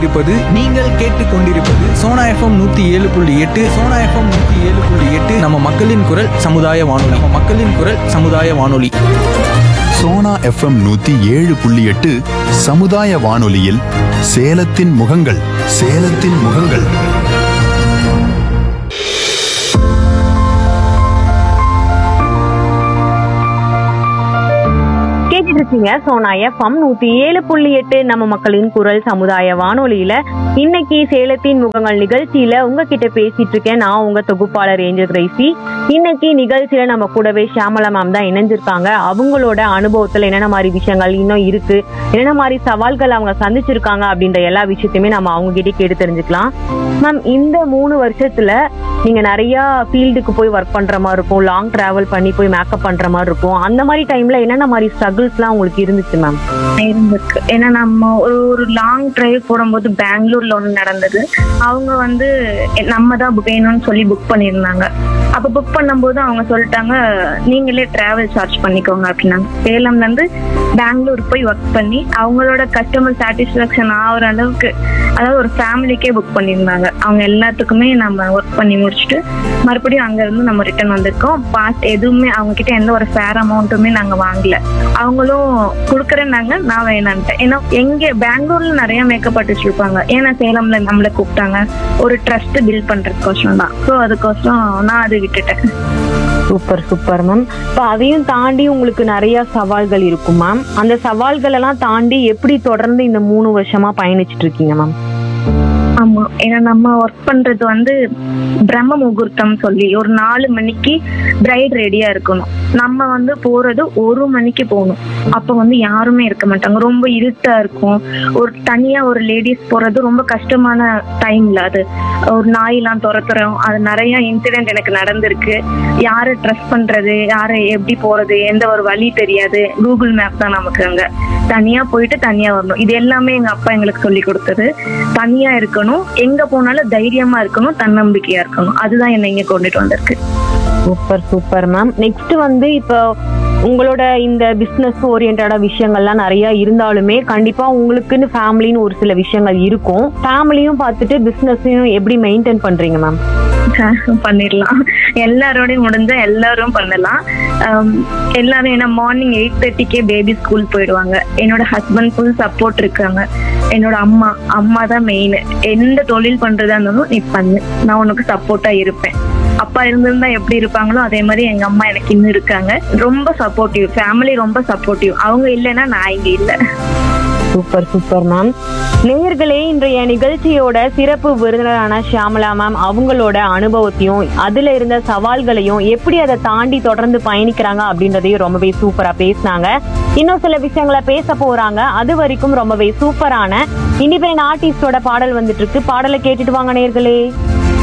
இருப்பது நீங்கள் கேட்டுக்கொண்டிருப்பது சோனா எஃப்எம் 107.8. சோனா எஃப்எம் 107.8 நம்ம மக்களின் குரல் சமுதாய வானொலி. சோனா எஃப்எம் 107.8 சமுதாய வானொலியில் சேலத்தின் முகங்கள். இருக்கீங்க சோனா எஃப்எம் 107.8 நம்ம மக்களின் குரல் சமுதாய வானொலியில இன்னைக்கு சேலத்தின் முகங்கள் நிகழ்ச்சியில உங்ககிட்ட பேசிட்டு இருக்கேன். நான் உங்க தொகுப்பாளர் ஏஞ்சல் கிரேசி. இன்னைக்கு நிகழ்ச்சியில நம்ம கூடவே ஷியாமலா மேம் தான் இணைஞ்சிருக்காங்க. அவங்களோட அனுபவத்துல என்னென்ன மாதிரி விஷயங்கள் இன்னும் இருக்கு, என்னென்ன மாதிரி சவால்கள் அவங்க சந்திச்சிருக்காங்க அப்படின்ற எல்லா விஷயத்தையுமே நம்ம அவங்க கிட்ட கேட்டு தெரிஞ்சுக்கலாம். மேம், இந்த 3 வருஷத்துல நீங்க நிறைய ஃபீல்டுக்கு போய் ஒர்க் பண்ற மாதிரி இருக்கும், லாங் டிராவல் பண்ணி போய் மேக்கப் பண்ற மாதிரி இருக்கும். அந்த மாதிரி டைம்ல என்னென்ன மாதிரி ஸ்ட்ரகிள்ஸ் எல்லாம் உங்களுக்கு இருந்துச்சு மேம்? இருந்திருக்கு. ஏன்னா நம்ம ஒரு லாங் டிரைவ் போடும்போது பெங்களூர்ல ஒண்ணு நடந்தது. அவங்க வந்து நம்ம தான் வேணும்னு சொல்லி புக் பண்ணியிருந்தாங்க. அப்ப புக் பண்ணும்போது அவங்க சொல்லிட்டாங்க, நீங்களே டிராவல் சார்ஜ் பண்ணிக்கோங்க அப்படின்னாங்க. சேலம்ல இருந்து பெங்களூர் போய் ஒர்க் பண்ணி அவங்களோட கஸ்டமர் சாட்டிஸ்பாக்சன் ஆகிற அளவுக்கு, அதாவது ஒரு ஃபேமிலிக்கே புக் பண்ணியிருந்தாங்க. அவங்க எல்லாத்துக்குமே நம்ம ஒர்க் பண்ணி முடிச்சுட்டு மறுபடியும் அங்க இருந்து நம்ம ரிட்டர்ன் வந்திருக்கோம். பாஸ் எதுவுமே அவங்க கிட்ட எந்த ஒரு ஃபேர் அமௌண்ட்டுமே நாங்க வாங்கல. அவங்களும் கொடுக்குறேன்னாங்க, நான் வேணான்ட்டேன். ஏன்னா எங்க பெங்களூர்ல நிறைய மேக்கப் ஆர்டிஸ்ட் இருப்பாங்க, ஏன்னா சேலம்ல நம்மளை கூப்பிட்டாங்க ஒரு ட்ரஸ்ட் பில்ட் பண்றதுக்கோசரம் தான். ஸோ அதுக்கோசரம் நான் அது விட்டுட்டேன். Super ma'am. இப்போ அதையும் தாண்டி உங்களுக்கு நிறைய சவால்கள் இருக்கும் மேம். அந்த சவால்கள் எல்லாம் தாண்டி எப்படி தொடர்ந்து இந்த 3 வருஷமா பயணிச்சுட்டு இருக்கீங்க மேம்? ஆமா, ஏன்னா நம்ம ஒர்க் பண்றது வந்து பிரம்ம முகூர்த்தம் சொல்லி ஒரு 4 மணிக்கு பிரைட் ரெடியா இருக்கணும். நம்ம வந்து போறது 1 மணிக்கு போகணும். அப்ப வந்து யாருமே இருக்க மாட்டாங்க, ரொம்ப இருட்டா இருக்கும். ஒரு தனியா ஒரு லேடிஸ் போறது ரொம்ப கஷ்டமான டைம்ல, அது ஒரு நாயெல்லாம் துரத்துறோம். அது நிறைய இன்சிடென்ட் எனக்கு நடந்திருக்கு. யாரை ட்ரஸ்ட் பண்றது, யாரை எப்படி போறது, எந்த ஒரு வழி தெரியாது. கூகுள் மேப் தான் நமக்கு. அங்க தனியா போயிட்டு தனியா வரணும். இது எல்லாமே எங்க அப்பா எங்களுக்கு சொல்லி கொடுத்தது. தனியா இருக்கணும், எங்க போனாலும் தைரியமா இருக்கணும், தன்னம்பிக்கையா இருக்கணும். அதுதான் என்னை இங்க கொண்டுட்டு வந்திருக்கு. Super ma'am. நெக்ஸ்ட் வந்து இப்போ உங்களோட இந்த பிசினஸ் ஓரியன்டா விஷயங்கள்லாம் நிறைய இருந்தாலுமே கண்டிப்பா உங்களுக்குன்னு ஃபேமிலின்னு ஒரு சில விஷயங்கள் இருக்கும். ஃபேமிலியும் பார்த்துட்டு பிசினஸையும் எப்படி மெயின்டைன் பண்றீங்க மேம்? பண்ணிடலாம், எல்லாரோடையும் முடிஞ்சா எல்லாரும் பண்ணலாம். எல்லாரும் ஏன்னா மார்னிங் 8:30க்கே பேபி ஸ்கூல் போயிடுவாங்க. என்னோட ஹஸ்பண்ட் ஃபுல் சப்போர்ட் இருக்காங்க. என்னோட அம்மா தான் மெயின். எந்த தொழில் பண்றதா இருந்தாலும் நீ பண்ணு, நான் உனக்கு சப்போர்ட்டா இருப்பேன். அப்பா இருந்திருந்தா எப்படி இருப்பாங்களோ அதே மாதிரி எங்க அம்மா எனக்கு இன்னும் இருக்காங்க. ரொம்ப சப்போர்ட்டிவ், ஃபேமிலி ரொம்ப சப்போர்ட்டிவ். அவங்க இல்லைன்னா நான் இங்க இல்லை. Super ma'am. நேயர்களே, இன்றைய நிகழ்ச்சியோட சிறப்பு விருந்தினரான ஷியாமலா மேம் அவங்களோட அனுபவத்தையும் அதுல இருந்த சவால்களையும் எப்படி அதை தாண்டி தொடர்ந்து பயணிக்கிறாங்க அப்படின்றதையும் ரொம்பவே சூப்பரா பேசினாங்க. இன்னும் சில விஷயங்களை பேச போறாங்க. அது வரைக்கும் ரொம்பவே சூப்பரான இண்டிபெண்டன்ட் ஆர்டிஸ்டோட பாடல் வந்துட்டு இருக்கு. பாடலை கேட்டுட்டு வாங்க நேயர்களே.